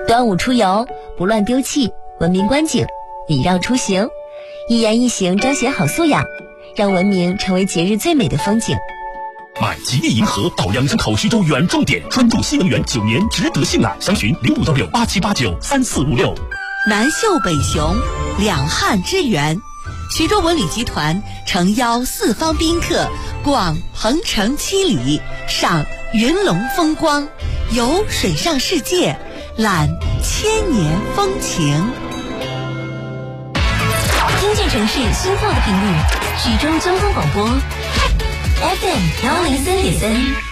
端午出游，不乱丢弃，文明观景，礼让出行，一言一行彰显好素养，让文明成为节日最美的风景。 买吉利银河到阳山口徐州远重点，专注新能源9年，值得信赖。详询056687893456。 南秀北雄，两汉之源。徐州文旅集团诚邀四方宾客逛鹏城七里，赏云龙风光，游水上世界，览千年风情。 听见城市心跳的频率，徐州交通广播 FM 103.3。